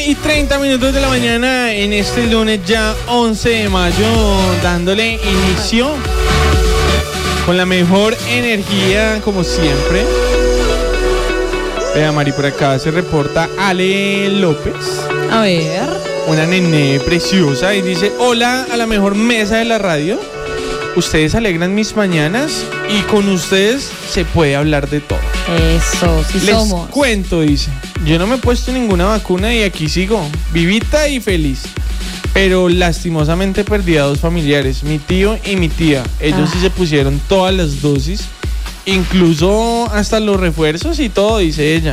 9:30 de la mañana en este lunes ya 11 de mayo, dándole inicio con la mejor energía como siempre. Vea, Mari, por acá se reporta Ale López. A ver. Una nene preciosa y dice: hola a la mejor mesa de la radio. Ustedes alegran mis mañanas y con ustedes se puede hablar de todo. Eso, sí Les somos. cuento, dice. Yo no me he puesto ninguna vacuna y aquí sigo, vivita y feliz. Pero lastimosamente perdí a 2 familiares, mi tío y mi tía. Ellos sí se pusieron todas las dosis, incluso hasta los refuerzos y todo, dice ella.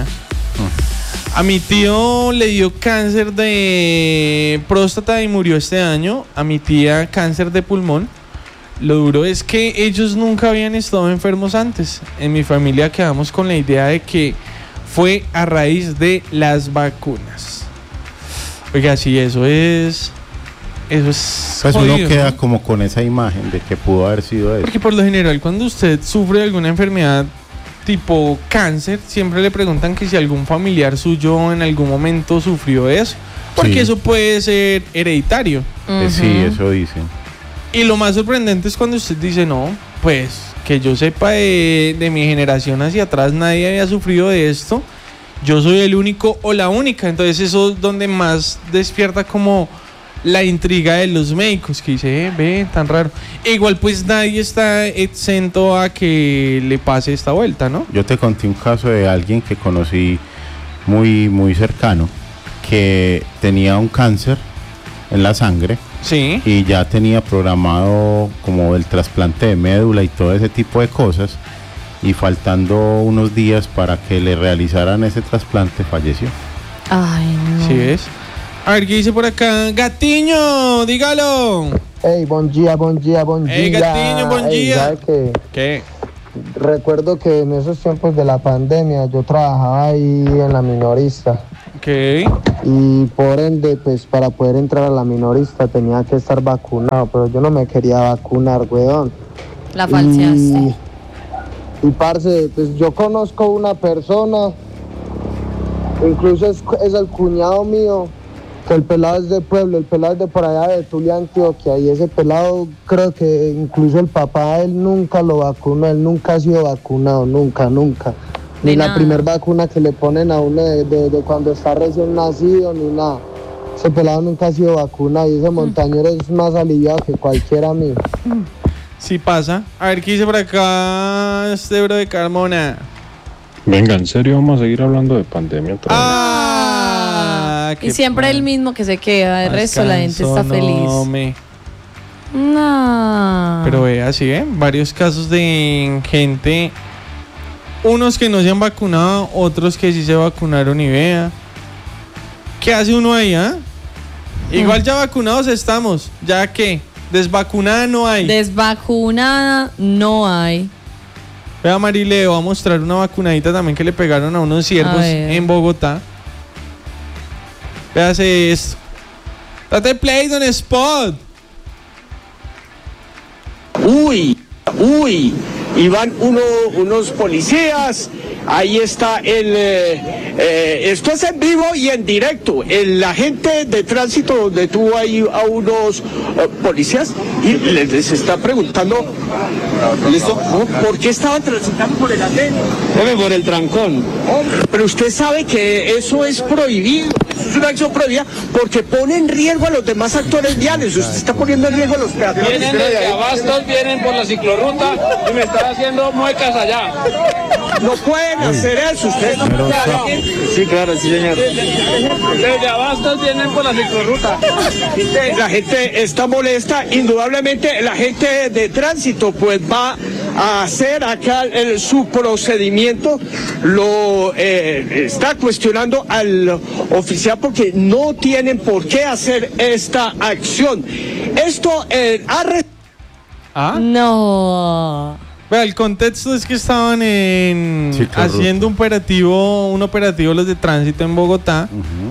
A mi tío le dio cáncer de próstata y murió este año. A mi tía cáncer de pulmón. Lo duro es que ellos nunca habían estado enfermos antes. En mi familia quedamos con la idea de que fue a raíz de las vacunas. Oiga, sí, eso es Pues jodido, uno queda ¿no? como con esa imagen de que pudo haber sido eso. Porque por lo general cuando usted sufre de alguna enfermedad tipo cáncer, siempre le preguntan que si algún familiar suyo en algún momento sufrió eso. Porque Sí. eso puede ser hereditario. Sí, eso dicen. Y lo más sorprendente es cuando usted dice: no, pues que yo sepa de mi generación hacia atrás nadie había sufrido de esto. Yo soy el único o la única. Entonces eso es donde más despierta como la intriga de los médicos, que dice, ve, tan raro. E igual pues nadie está exento a que le pase esta vuelta, ¿no? Yo te conté un caso de alguien que conocí muy, muy cercano, que tenía un cáncer en la sangre. Sí. Y ya tenía programado como el trasplante de médula y todo ese tipo de cosas. Y faltando unos días para que le realizaran ese trasplante, falleció. Ay, no. ¿Sí ves? A ver, ¿qué dice por acá? Gatiño, dígalo. Hey, buen día, buen día, buen día. Hey, Gatiño, buen Hey, día. ¿sabe qué? ¿Qué? Recuerdo que en esos tiempos de la pandemia yo trabajaba ahí en la minorista. Ok. Y por ende, pues para poder entrar a la minorista tenía que estar vacunado, pero yo no me quería vacunar, weón. La falseaste. Y parce, pues yo conozco una persona, incluso es el cuñado mío, que el pelado es de pueblo, el pelado es de por allá de Tulia, Antioquia, y ese pelado creo que incluso el papá, él nunca lo vacunó, él nunca ha sido vacunado, nunca. Ni la primera vacuna que le ponen a uno de cuando está recién nacido, ni nada. Ese pelado nunca ha sido vacunado y ese montañero es más aliviado que cualquiera mío. Sí pasa. A ver, ¿qué dice por acá este bro de Carmona? Venga, en serio, vamos a seguir hablando de pandemia otra vez. Y siempre el mismo que se queda, el resto la gente está feliz. No. Pero vea, sí, varios casos de gente, unos que no se han vacunado, otros que sí se vacunaron y vea. ¿Qué hace uno ahí, Igual ya vacunados estamos, ya que desvacunada no hay. Desvacunada no hay. Vea, Marile, voy a mostrar una vacunadita también que le pegaron a unos ciervos en Bogotá. Véase esto. Date play on spot. Uy, y van unos policías. Ahí está esto es en vivo y en directo. El agente de tránsito detuvo ahí a unos policías y les está preguntando, ¿listo? ¿Por qué estaban transitando por el andén? Por el trancón. Pero usted sabe que eso es prohibido. Eso es una acción prohibida porque pone en riesgo a los demás actores viales. Usted está poniendo en riesgo a los peatones. Vienen desde Abastos, vienen por la ciclorruta y me están haciendo muecas allá. No pueden hacer eso, ustedes. Sí, claro, sí, señor. Desde Abastos vienen por la ciclorruta. La gente está molesta, indudablemente la gente de tránsito pues va a hacer acá su procedimiento, lo está cuestionando al oficial porque no tienen por qué hacer esta acción. Esto No. Vea, el contexto es que estaban haciendo un operativo los de tránsito en Bogotá.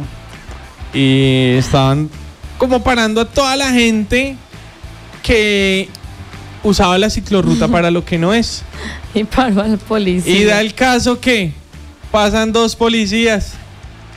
Y estaban como parando a toda la gente que usaba la ciclorruta para lo que no es. Y paró al policía. Y da el caso que pasan 2 policías.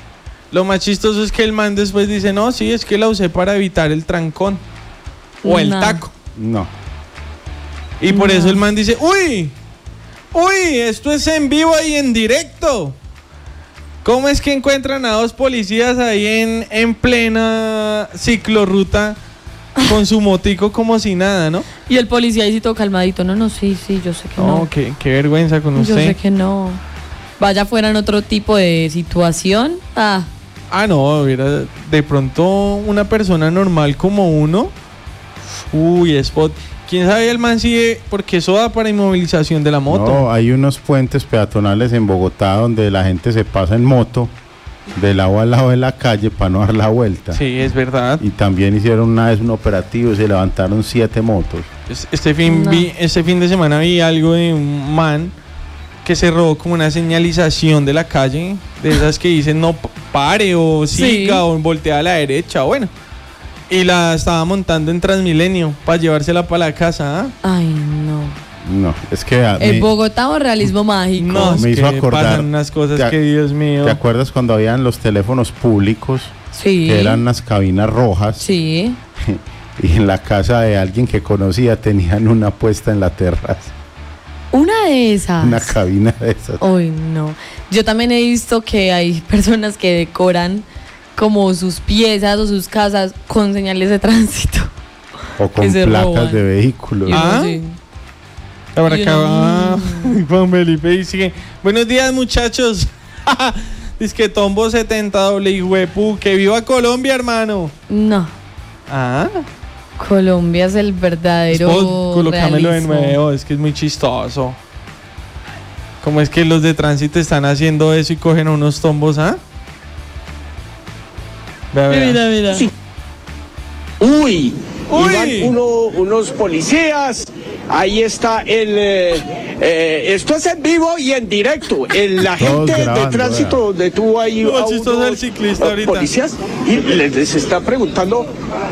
Lo más chistoso es que el man después dice, no, sí, es que la usé para evitar el trancón. O el taco. No. Y por eso el man dice, uy, esto es en vivo y en directo. ¿Cómo es que encuentran a dos policías ahí en plena ciclorruta con su motico como si nada, ¿no? Y el policía ahí sí todo calmadito. No, sí, yo sé que no. No, qué vergüenza con usted. Yo sé que no. Vaya fuera en otro tipo de situación. No, mira, de pronto una persona normal como uno. Uy, Spot. ¿Quién sabe el man sigue? Porque eso da para inmovilización de la moto. No, hay unos puentes peatonales en Bogotá donde la gente se pasa en moto de lado a lado de la calle para no dar la vuelta. Sí, es verdad. Y también hicieron una vez un operativo y se levantaron 7 motos. Este fin de semana vi algo de un man que se robó como una señalización de la calle, de esas que dicen no pare o siga o voltea a la derecha, bueno. Y la estaba montando en Transmilenio para llevársela para la casa. Ay, no. No, es que... ¿En Bogotá o realismo mágico? No, me hizo acordar... pasan unas cosas que, Dios mío... ¿Te acuerdas cuando habían los teléfonos públicos? Sí. Que eran unas cabinas rojas. Sí. Y en la casa de alguien que conocía tenían una puesta en la terraza. ¿Una de esas? Una cabina de esas. Uy, no. Yo también he visto que hay personas que decoran como sus piezas o sus casas con señales de tránsito. O con placas de vehículos. Sí. Ahora acá Juan Felipe dice: buenos días, muchachos. Dice que Tombo 70 WP, que viva Colombia, hermano. No. Colombia es el verdadero colócamelo de realismo. nuevo, es que es muy chistoso. ¿Cómo es que los de tránsito están haciendo eso y cogen a unos tombos, Vea. Mira. Sí. Uy, van unos policías. Ahí está esto es en vivo y en directo. El agente de tránsito detuvo ahí a unos policías y les está preguntando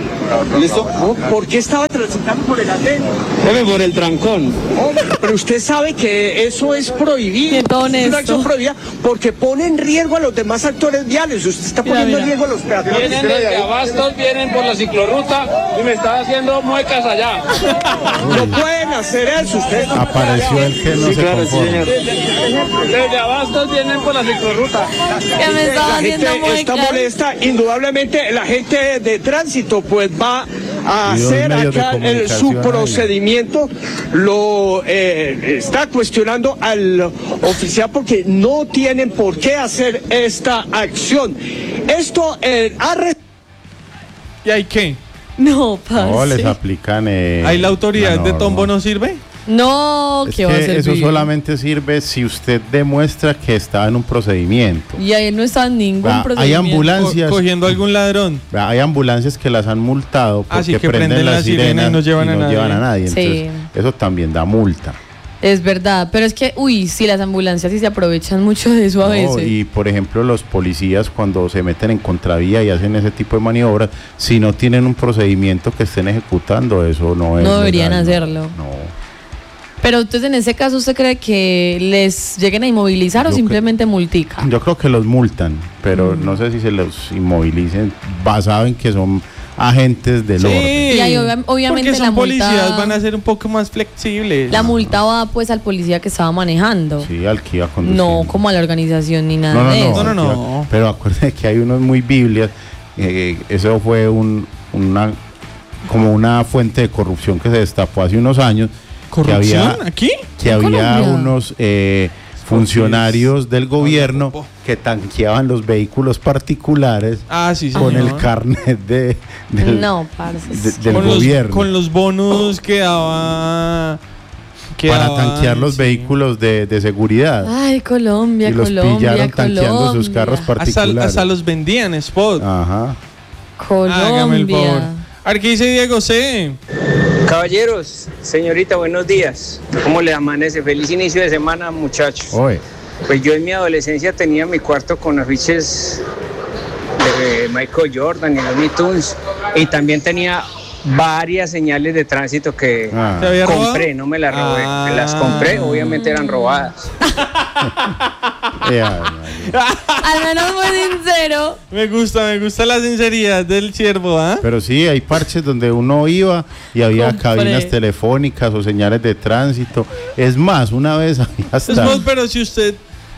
¿por qué estaba transitando por el andén? Por el trancón. Pero usted sabe que eso es prohibido. Es una acción prohibida porque pone en riesgo a los demás actores viales. Usted está poniendo en riesgo a los peatones. Vienen desde Abastos, vienen por la ciclorruta y me están haciendo muecas allá. No pueden hacer eso. Usted apareció el que no se conforma. Desde Abastos vienen por la ciclorruta. Que me estaba haciendo la gente está molesta. Indudablemente la gente de tránsito pues va a hacer acá su procedimiento. Lo está cuestionando al oficial porque no tienen por qué hacer esta acción. Esto ¿Y hay qué? No, parce. No, les aplican... ¿Ahí la autoridad de Tombo no sirve? No, es ¿qué va a servir? Eso solamente sirve si usted demuestra que estaba en un procedimiento. Y ahí no está en ningún procedimiento. Hay ambulancias... Cogiendo algún ladrón. Hay ambulancias que las han multado porque que prenden la sirena y no llevan a nadie. Entonces, eso también da multa. Es verdad, pero es que, sí, las ambulancias sí se aprovechan mucho de eso a veces. Y, por ejemplo, los policías cuando se meten en contravía y hacen ese tipo de maniobras, si no tienen un procedimiento que estén ejecutando, eso no es No deberían legal, hacerlo. No. Pero entonces, en ese caso, ¿usted cree que les lleguen a inmovilizar o simplemente multican? Yo creo que los multan, pero no sé si se los inmovilicen basado en que son agentes del orden. Y ahí, obviamente, porque son la multa, policías, van a ser un poco más flexibles. La multa va pues al policía que estaba manejando. Sí, al que iba conduciendo. No como a la organización ni nada de eso. No. Pero acuérdense que hay unos muy biblias. Eso fue como una fuente de corrupción que se destapó hace unos años. ¿Corrupción? ¿Aquí? Que había unos funcionarios del gobierno que tanqueaban los vehículos particulares con el carnet del gobierno. Con los bonos que daba... para tanquear los vehículos de seguridad. Ay, Colombia, y los pillaron tanqueando sus carros particulares. Hasta los vendían, Spot. Ajá. Colombia. Hágame el favor. A ver, ¿qué dice Diego C? Caballeros, señorita, buenos días. ¿Cómo le amanece? Feliz inicio de semana, muchachos. Oye. Pues yo en mi adolescencia tenía mi cuarto con afiches de Michael Jordan y Looney Tunes. Y también tenía varias señales de tránsito que compré, no me las robé. Me las compré, obviamente eran robadas. Al menos muy sincero. Me gusta la sinceridad del siervo, ¿ah? Pero sí, hay parches donde uno iba y había Compré. cabinas telefónicas o señales de tránsito. Es más, una vez había hasta... Es más, pero si usted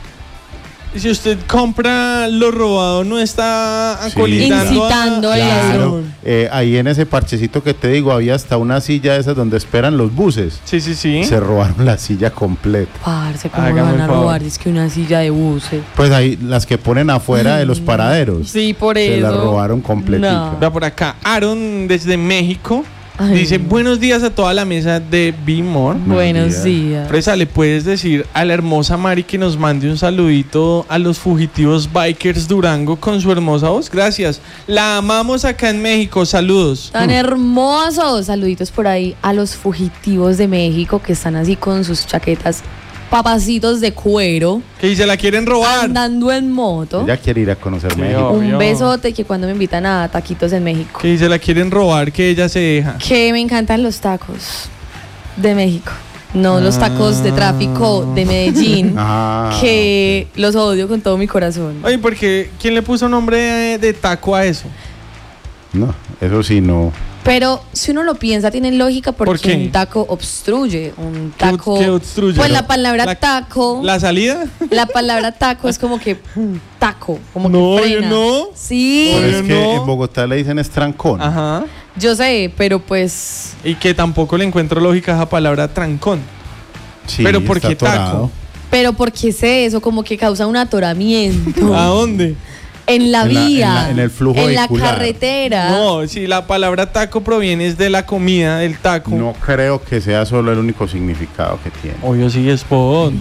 compra lo robado, no está acolitando incitando al Claro, ladrón. ahí en ese parchecito que te digo, había hasta una silla de esas donde esperan los buses. Sí. Se robaron la silla completa. Parce, ¿cómo Hágame van el a favor. robar? Es que una silla de buses. Pues ahí las que ponen afuera de los paraderos. Sí, por Se eso. la robaron completita. No. Vea por acá, Aaron desde México Ay. dice: buenos días a toda la mesa de Be More. Buenos días. Fresa, ¿le puedes decir a la hermosa Mari que nos mande un saludito a los fugitivos Bikers Durango con su hermosa voz? Gracias. La amamos acá en México. Saludos. Tan hermosos. Saluditos por ahí a los fugitivos de México que están así con sus chaquetas papacitos de cuero, Que se la quieren robar. andando en moto. Ella quiere ir a conocer Sí, México. obvio. Un besote que cuando me invitan a taquitos en México. Que se la quieren robar, que ella se deja. Que me encantan los tacos de México. No los tacos de tráfico de Medellín. Ah, Que los odio con todo mi corazón. Oye, porque ¿quién le puso nombre de taco a eso? No, eso sí no. Pero si uno lo piensa, tiene lógica porque ¿Por qué? un taco obstruye. Un ¿Qué taco. obstruye? Pues la palabra taco. ¿La salida? La palabra taco es como que taco, como No, que frena. yo no. Sí, Pero es que no. en Bogotá le dicen estrancón. Ajá. yo sé, pero pues Y que tampoco le encuentro lógica a esa palabra trancón. Sí, Pero ¿por está qué taco? atorado. pero porque sé eso como que causa un atoramiento ¿A dónde? en la En la- vía, en el flujo en la vehicular. carretera. No, si la palabra taco proviene es de la comida, del taco. No creo que sea solo el único significado que tiene. Obvio sí es pod.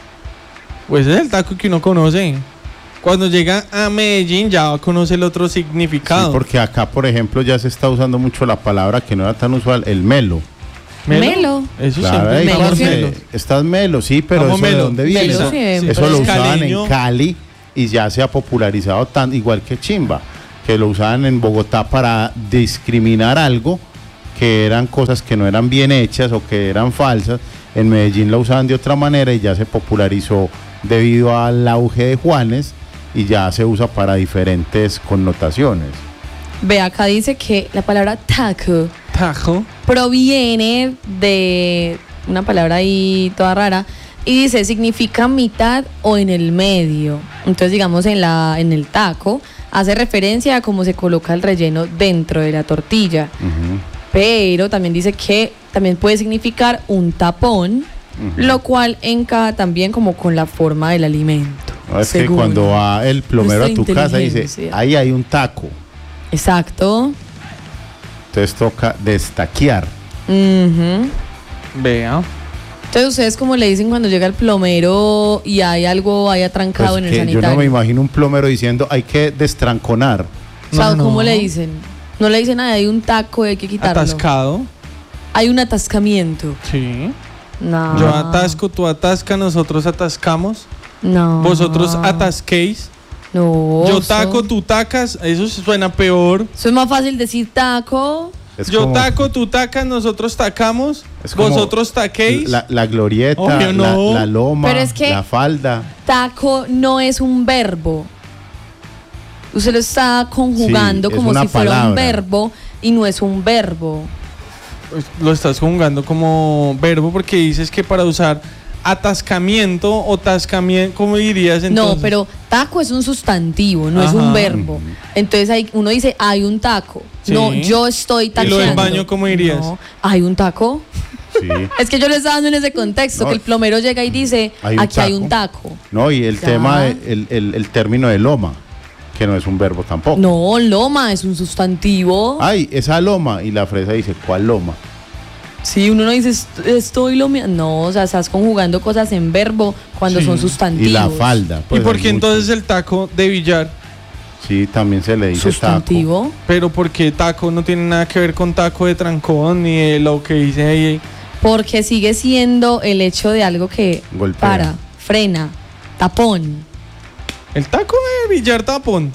Pues es el taco que uno conoce. Cuando llega a Medellín ya conoce el otro significado. Sí, porque acá, por ejemplo, ya se está usando mucho la palabra que no era tan usual, el melo. Melo. Eso Claro, siempre. ey, Melo parce, Melo. estás melo, sí, pero Vamos, eso de melo. dónde viene. Melo Eso, siempre. eso lo Es usaban caleño. en Cali y ya se ha popularizado tan igual que chimba, que lo usaban en Bogotá para discriminar algo, que eran cosas que no eran bien hechas o que eran falsas. En Medellín lo usaban de otra manera y ya se popularizó debido al auge de Juanes y ya se usa para diferentes connotaciones. Ve, acá dice que la palabra taco Taco. proviene de una palabra ahí toda rara y dice significa mitad o en el medio. Entonces, digamos, en el taco hace referencia a cómo se coloca el relleno dentro de la tortilla. Ujú. Pero también dice que también puede significar un tapón, Ujú. lo cual encaja también como con la forma del alimento. No, es que según cuando va el plomero a nuestra tu casa dice, inteligencia. ahí hay un taco. Exacto. Entonces toca destaquear. Ujú. Vea. Entonces, ¿ustedes cómo le dicen cuando llega el plomero y hay algo ahí atrancado Pues en el que yo sanitario? no me imagino un plomero diciendo hay que destranconar. O sea, No, ¿cómo no. le dicen? No le dicen, hay un taco y hay que quitarlo. Atascado. Hay un atascamiento. Sí. No. Yo atasco, tú atascas, nosotros atascamos. No. Vosotros atasquéis. No. Yo taco, tú tacas. Eso suena peor. Eso es más fácil decir taco. Es Yo como- taco, tú tacas, nosotros tacamos. es como Vosotros taquéis. La glorieta, Obvio, no. la loma, Pero es que- la falda. Taco no es un verbo. Usted lo está conjugando Sí, es como una si fuera un palabra. verbo y no es un verbo. Pues, lo estás conjugando como verbo porque dices que para usar atascamiento o tascamiento, ¿cómo dirías entonces? No, pero taco es un sustantivo, no es un Ajá. verbo. Entonces uno dice, hay un taco. Sí. No, yo estoy ¿Y taqueando. lo del baño cómo dirías? No, hay un taco. Sí. Es que yo le estaba dando en ese contexto, No. que el plomero llega y dice, Hay un aquí hay taco. un taco. No, y el Ya. tema, el término de loma, que no es un verbo tampoco. No, loma es un sustantivo. Ay, esa loma. Y la fresa dice, ¿cuál loma? Sí, uno no dice, estoy lomeando. No, o sea, estás conjugando cosas en verbo cuando Sí. son Y sustantivos. la falda. ¿Y pues, por hay qué muchos. entonces el taco de billar? Sí, también se le dice Sustantivo. Pero porque taco no tiene nada que ver con taco de trancón ni de lo que dice ahí. Porque sigue siendo el hecho de algo que Golpea. para, frena, tapón. El taco de billar tapón.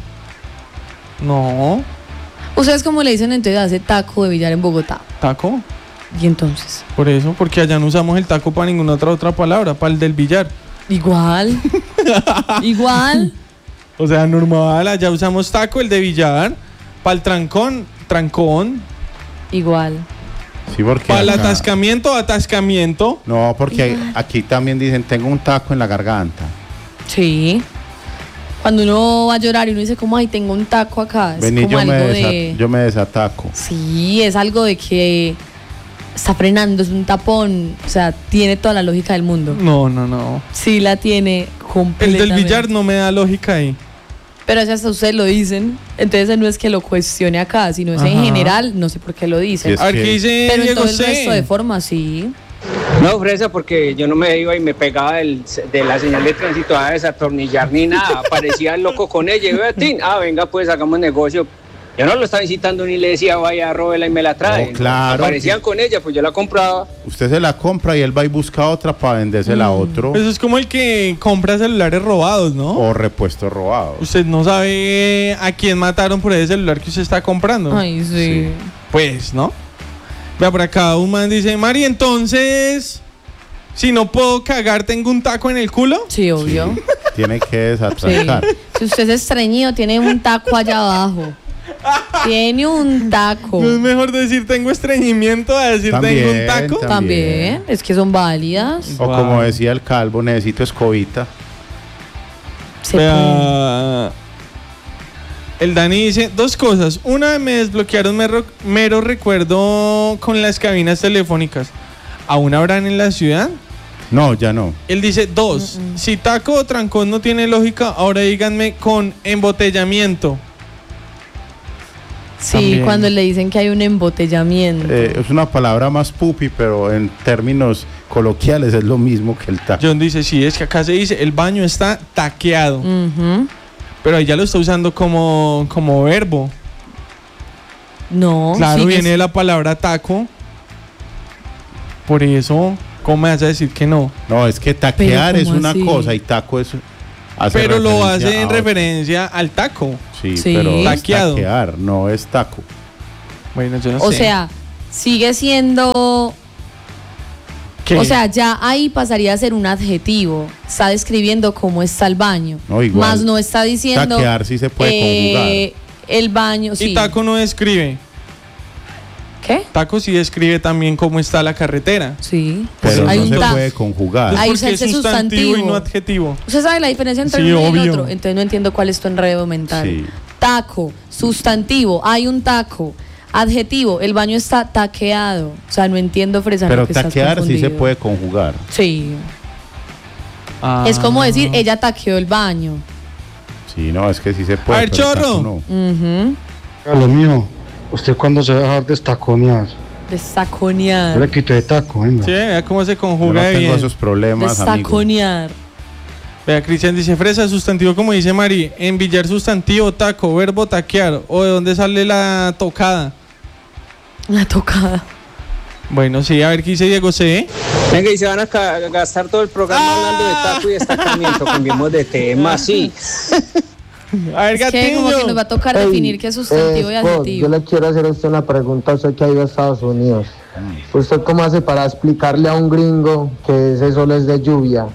No, ¿Ustedes cómo le dicen entonces a ese taco de billar en Bogotá? taco. Y entonces, Por eso, porque allá no usamos el taco para ninguna otra palabra, para el del billar. igual. Igual. O sea, normal, allá usamos taco, el de billar. Para el trancón. Igual. Sí, porque para el acá- atascamiento. No, porque aquí también dicen, tengo un taco en la garganta. Sí. Cuando uno va a llorar y uno dice como, ay, tengo un taco acá. Es Vení, como algo de... yo me desataco. Sí, es algo de que está frenando, es un tapón. O sea, tiene toda la lógica del mundo. No. Sí la tiene El completamente. del billar no me da lógica ahí. Pero eso hasta ustedes lo dicen. Entonces no es que lo cuestione acá, sino es Ajá. en general, no sé por qué lo dicen. Sí, es A ver, ¿qué dice Pero en Diego todo el C? resto de formas, sí. No, fresa, porque yo no me iba y me pegaba de la señal de tránsito a desatornillar ni nada. Parecía loco con ella. Y yo, Tin, venga, pues hagamos negocio. Yo no lo estaba incitando ni le decía, vaya, róbela y me la trae. No, claro. Aparecían con ella, pues yo la compraba. Usted se la compra y él va y busca otra para vendérsela a otro. Eso es como el que compra celulares robados, ¿no? O repuesto robado. Usted no sabe a quién mataron por ese celular que usted está comprando. Ay, sí. Pues, ¿no? Vea, por acá un man dice, Mari, entonces, si no puedo cagar, ¿tengo un taco en el culo? Sí, obvio. Tiene que Sí. desatrancar. Si usted es estreñido, tiene un taco allá abajo. Tiene un taco. ¿No es mejor decir tengo estreñimiento a decir tengo un taco? También, es que son válidas. O como decía el calvo, necesito escobita. Se puede. Vea, el Dani dice dos cosas. Una, me desbloquearon mero recuerdo con las cabinas telefónicas. ¿Aún habrán en la ciudad? No, ya no. Él dice dos. Si taco o trancón no tiene lógica, ahora díganme con embotellamiento. Sí, También. cuando le dicen que hay un embotellamiento. Es una palabra más pupi, pero en términos coloquiales es lo mismo que el taco. John dice, sí, es que acá se dice, el baño está taqueado. Ujú. Pero ahí ya lo está usando como verbo. No, Claro, sigue viene de la palabra taco. Por eso, ¿cómo me vas a decir que no? No, es que taquear Pero es ¿cómo una así? cosa y taco es... hace Pero lo referencia hace en a otro. referencia al taco. Sí, Sí. pero es Taqueado. taquear, no es taco. Bueno, yo no O sé. sea, sigue siendo... ¿Qué? O sea, ya ahí pasaría a ser un adjetivo. Está describiendo cómo está el baño. No, igual. Más no está diciendo... Taquear sí se puede El baño, sí. Y taco no describe. ¿Qué? Taco sí describe también cómo está la carretera. Sí. pero hay no un se ta- puede conjugar. Ahí Porque usa es ese sustantivo y sustantivo. no adjetivo. ¿Usted sabe la diferencia entre Sí, uno y el obvio. otro? Entonces no entiendo cuál es tu enredo mental. Sí. Taco, sustantivo, hay un taco. Adjetivo, el baño está taqueado. O sea, no entiendo, Fresa, Pero lo que estás taquear sí se confundido. puede conjugar. Sí. Ah. Es como decir, ella taqueó el baño. Sí, no, es que sí se puede. A ver, pero chorro. taco no. Ujú. Lo mío, ¿usted cuándo se va a dejar de estaconear? Yo Destaconear. le quité de taco, venga. Sí, vea cómo se Yo conjuga no tengo bien. esos problemas, amigo. Destaconear. Vea, Cristian dice, Fresa, sustantivo como dice Mari, en billar sustantivo, taco, verbo taquear. ¿O de dónde sale la tocada? La tocada. Bueno, sí, a ver qué dice Diego C. Venga, y se van a gastar todo el programa hablando de taco y destacamiento. Cambiemos de tema, sí. A ver, Es que como que Gatillo. nos va a tocar definir qué es sustantivo y Scott, adjetivo. yo le quiero hacer a usted una pregunta, usted que ha ido a Estados Unidos. ¿Usted cómo hace para explicarle a un gringo que ese sol es de lluvia?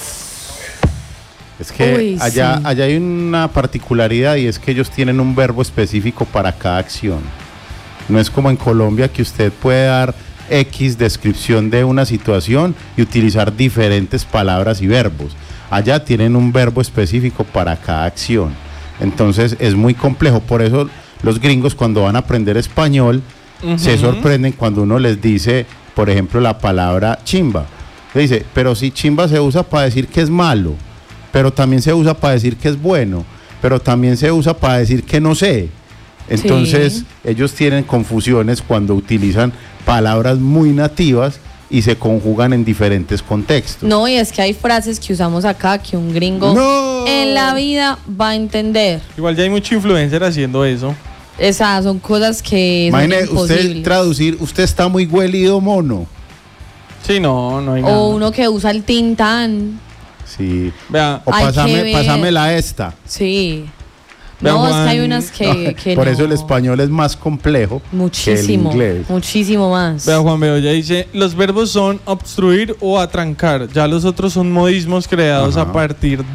Es que Uy, allá, sí. allá hay una particularidad y es que ellos tienen un verbo específico para cada acción. No es como en Colombia que usted puede dar X descripción de una situación y utilizar diferentes palabras y verbos. Allá tienen un verbo específico para cada acción. Entonces es muy complejo. Por eso los gringos cuando van a aprender español se sorprenden cuando uno les dice, por ejemplo, la palabra chimba. Le dice, pero si chimba se usa para decir que es malo, pero también se usa para decir que es bueno, pero también se usa para decir que no sé. Entonces Sí. ellos tienen confusiones cuando utilizan palabras muy nativas y se conjugan en diferentes contextos. No, y es que hay frases que usamos acá que un gringo ¡No! en la vida va a entender. Igual ya hay mucho influencer haciendo eso. Esas son cosas que son Imagine usted imposibles. traducir, usted está muy huelido, mono. Sí, no hay nada. O uno que usa el tintán. Sí. Vea, O Hay que ver. pásamela esta. Sí. Vea, No, es que hay Juan, unas que Por no. eso el español es más complejo Muchísimo. que el inglés. Muchísimo más. vea, Juan Bedoya dice, los verbos son obstruir o atrancar. Ya los otros son modismos creados Ajá. a partir de.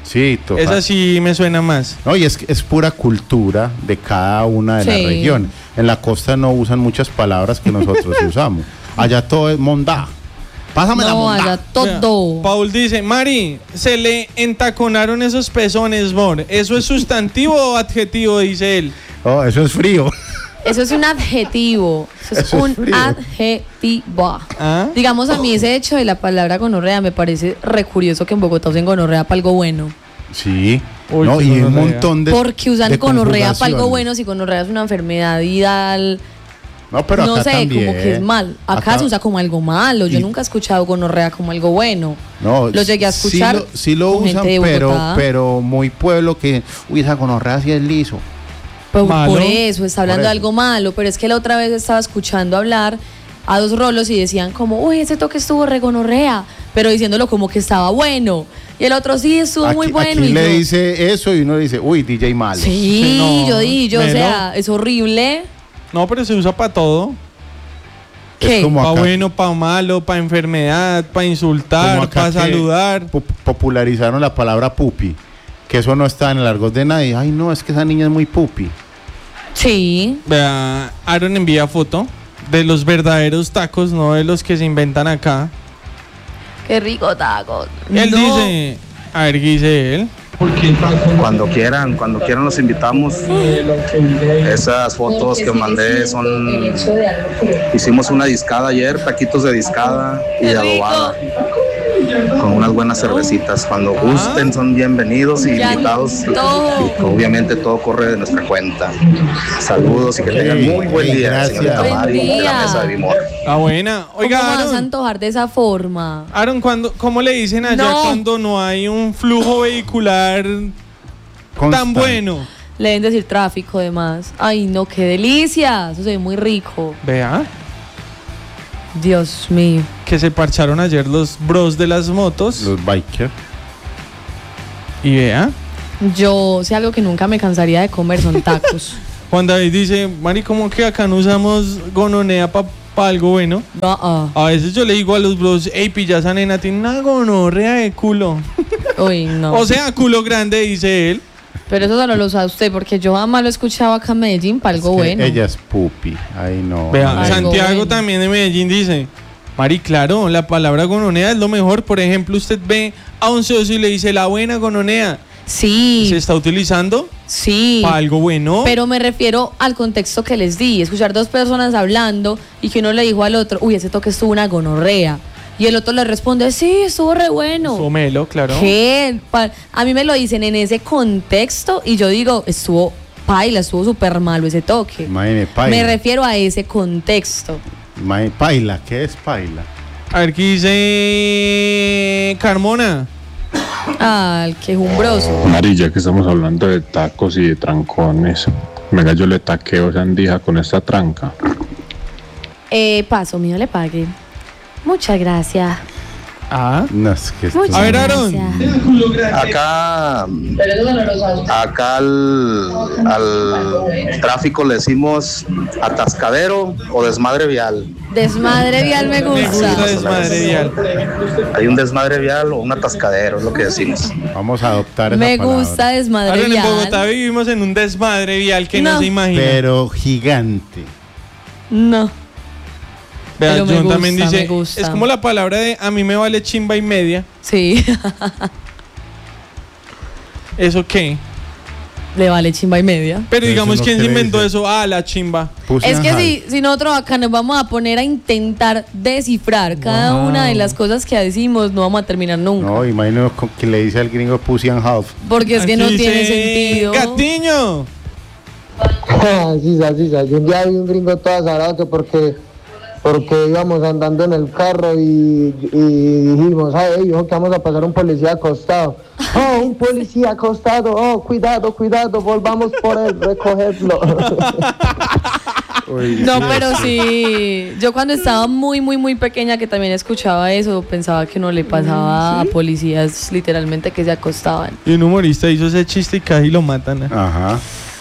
Sí, total. Esa sí me suena más. No, y es pura cultura de cada una de las regiones. En la costa no usan muchas palabras que nosotros usamos. Allá todo es mondá. Pásame la mondá. Allá todo. Paul dice, Mari, se le entaconaron esos pezones, mor. ¿Eso es sustantivo o adjetivo? Dice él. Oh, eso es frío. Eso es un adjetivo. Eso es un adjetivo. ¿Ah? Digamos, a mí ese hecho de la palabra gonorrea me parece re curioso que en Bogotá usen gonorrea para algo bueno. Sí. Uy, no, y gonorrea. un montón de. Porque usan de gonorrea para algo conjugaciones. bueno, si gonorrea es una enfermedad y tal. No, pero No acá sé, también. como que es mal. Acá se usa como algo malo. Yo nunca he escuchado gonorrea como algo bueno. No, Lo llegué a escuchar. Sí lo con usan, gente de Bogotá. pero muy pueblo que. Uy, esa gonorrea sí es liso. Por eso, está hablando Por de algo malo. Pero es que la otra vez estaba escuchando hablar a dos rolos y decían como, uy, ese toque estuvo re gonorrea. Pero diciéndolo como que estaba bueno. Y el otro sí, estuvo muy bueno. Aquí y le yo, dice eso y uno dice, uy, DJ malo. sí, no, yo dije, o Melo. sea, es horrible. No, pero se usa para todo. ¿Qué? como Para acá. bueno, para malo, para enfermedad, para insultar, Como acá para que saludar. Popularizaron la palabra pupi, que eso no está en el argot de nadie. Ay, no, es que esa niña es muy pupi. Sí. Vea, Aaron envía foto de los verdaderos tacos, no de los que se inventan acá. Qué rico taco. Él No. dice, a ver, ¿qué dice él? Cuando quieran los invitamos. Esas fotos que mandé son... Hicimos una discada ayer, taquitos de discada y adobada. Con unas buenas cervecitas. Cuando gusten son bienvenidos y Ya invitados. todo. Obviamente todo corre de nuestra cuenta. Saludos y que tengan muy buen día, Gracias. señorita Buen Mari, de la día. mesa de Bimor. Ah, buena. Oiga, ¿Cómo vas a Aaron, antojar de esa forma? Aaron, ¿cómo le dicen allá No. cuando no hay un flujo vehicular tan Constante. bueno? Le deben decir tráfico, además. Ay, no, qué delicia. Eso se ve muy rico. Vea, Dios mío. que se parcharon ayer los bros de las motos. Los bikers. Y vea, Yo sé algo que nunca me cansaría de comer, son tacos. Juan David dice, Mari, ¿cómo que acá no usamos gononea para algo bueno? A veces yo le digo a los bros, ey, pilla, esa nena tiene una gonorrea de culo. Uy, no. O sea, culo grande, dice él. Pero eso solo lo usa usted, porque yo jamás lo he escuchado acá en Medellín para algo Que bueno. Ella es pupi. Ay, no. Vea, Ay, Santiago bueno. también de Medellín dice, Mari, claro, la palabra gononea es lo mejor. Por ejemplo, usted ve a un socio y le dice la buena gononea. Sí. ¿Se está utilizando Sí. para algo bueno? Pero me refiero al contexto que les di. Escuchar dos personas hablando y que uno le dijo al otro, uy, ese toque estuvo una gonorrea. Y el otro le responde, sí, estuvo re bueno. Somelo, claro. ¿Qué? A mí me lo dicen en ese contexto y yo digo, estuvo paila, estuvo súper malo ese toque. Imagine, paila. Me refiero a ese contexto. Paila, ¿qué es paila? A ver, ¿qué dice Carmona? Ah, el quejumbroso. Mari, ya que estamos hablando de tacos y de trancones, venga, yo le taqueo esa andija con esta tranca. Paso, mío, le pague. Muchas gracias. Ah. No, es que esto- Muchas A ver, Aaron. gracias. Acá al tráfico le decimos atascadero o desmadre vial. Desmadre vial me Me gusta gusta. desmadre vial. Hay un desmadre vial o un atascadero, es lo que decimos. Vamos a adoptar esa Me palabra. gusta desmadre Aaron, en Bogotá vial. vivimos en un desmadre vial que no No. se imagina. Pero gigante. No. Vea, pero me John gusta, también dice, me gusta. es como la palabra de a mí me vale chimba y media. Sí. ¿Eso qué? Le vale chimba y media. Pero Eso digamos, no ¿quién se quiere inventó decir. eso? Ah, la chimba. Pussy Es and que High. si nosotros acá nos vamos a poner a intentar descifrar cada Wow. una de las cosas que decimos, no vamos a terminar nunca. No, imagino que le dice al gringo Pussy and Half. Porque es que no Aquí tiene dice, sentido. Gatiño. Sí, yo un día vi un gringo todo azarado que porque íbamos andando en el carro y dijimos, ay, hijo, que vamos a pasar un policía acostado. Oh, un policía acostado, oh, cuidado, volvamos por él, recogerlo. No, pero sí. Yo cuando estaba muy, muy, muy pequeña que también escuchaba eso, pensaba que no le pasaba a policías literalmente que se acostaban. Y un humorista hizo ese chiste y casi lo matan. Ajá.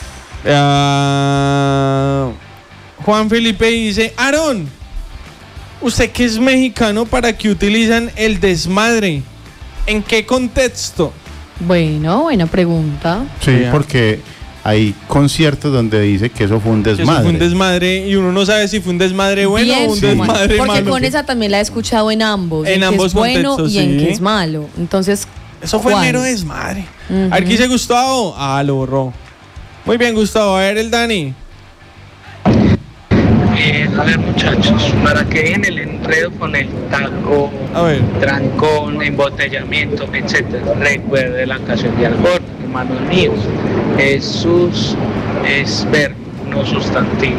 Juan Felipe dice, Aarón, usted que es mexicano, ¿para qué utilizan el desmadre? ¿En qué contexto? Bueno, buena pregunta. Sí, porque hay conciertos donde dice que eso fue un desmadre. Eso fue un desmadre y uno no sabe si fue un desmadre bueno Bien, o un desmadre porque malo. con esa también la he escuchado en ambos. En ambos que es bueno contextos, y en sí. que es malo. Entonces, eso fue ¿cuál? mero desmadre. A ver, ¿qué dice Gustavo? Ah, lo borró. Muy bien, Gustavo. A ver, el Dani. A ver, muchachos, para que dejen el enredo con el taco, trancón, embotellamiento, etcétera, recuerde la canción de Arjona, hermanos míos. Jesús es verbo, no sustantivo.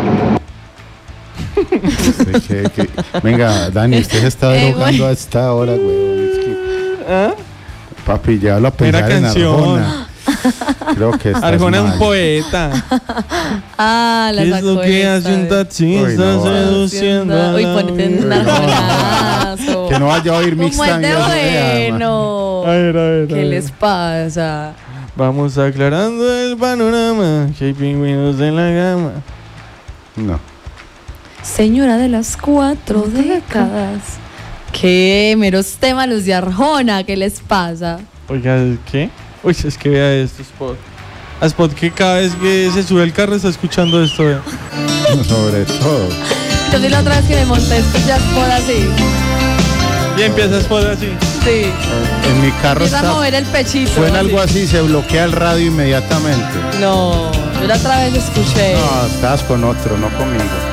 Venga, Dani, usted se está drogando a esta hora, güey. Es que... Papi, ya lo a pensar en Arjona. Creo que Arjona es un poeta. La ¿Qué es lo que hace un taxista seduciendo? Uy, ponete en un arjonazo. Que no vaya a oír mixtape. Bueno. A ver. ¿Qué les pasa? Vamos aclarando el panorama. Que hay pingüinos en la gama. No. Señora de las 4 décadas. Qué meros temas los de Arjona. ¿Qué les pasa? Oiga, ¿qué? Uy, es que vea esto, Spot. A Spot que cada vez que se sube el carro está escuchando esto, vea. Sobre todo. Yo vi la otra vez que me monté esto ya Spot así. Y empieza Spot así. Sí. En mi carro empieza a mover el pechito. Suena algo así, se bloquea el radio inmediatamente. No, yo la otra vez escuché. No, estabas con otro, no conmigo.